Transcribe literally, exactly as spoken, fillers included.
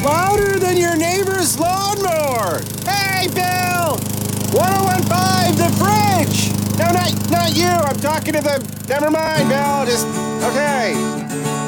louder than your neighbor's lawnmower. Hey, Bill! ten fifteen, the fridge! No, not, not you. I'm talking to the... Never mind, Bill. Just... Okay.